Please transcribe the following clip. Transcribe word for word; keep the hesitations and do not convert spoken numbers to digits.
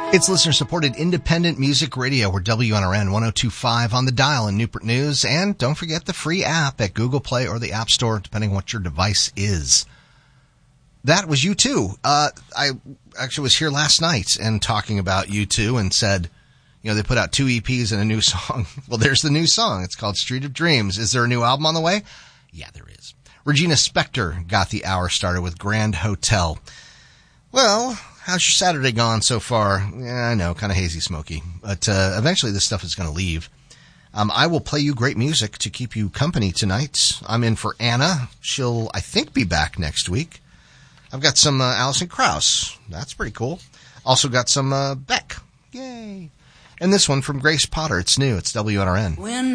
It's listener-supported independent music radio. We're W N R N one oh two point five on the dial in Newport News. And don't forget the free app at Google Play or the App Store, depending on what your device is. That was U two. Uh, I actually was here last night and talking about U two and said, you know, they put out two E Ps and a new song. Well, there's the new song. It's called Street of Dreams. Is there a new album on the way? Yeah, there is. Regina Spektor got the hour started with Grand Hotel. Well, how's your Saturday gone so far? Yeah, I know, kind of hazy, smoky. But uh, eventually this stuff is going to leave. Um, I will play you great music to keep you company tonight. I'm in for Anna. She'll, I think, be back next week. I've got some uh, Alison Krauss. That's pretty cool. Also got some uh, Beck. Yay. And this one from Grace Potter. It's new. It's W N R N. When